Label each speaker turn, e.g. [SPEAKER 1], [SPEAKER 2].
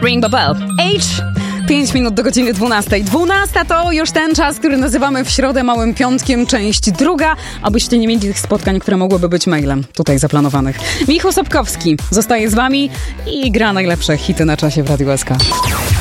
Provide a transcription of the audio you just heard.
[SPEAKER 1] Ring the Bell. 5 minut do godziny 12. 12 to już ten czas, który nazywamy w środę Małym Piątkiem, część druga, abyście nie mieli tych spotkań, które mogłyby być mailem tutaj zaplanowanych. Michał Sapkowski zostaje z wami i gra najlepsze hity na czasie w Radiu SK.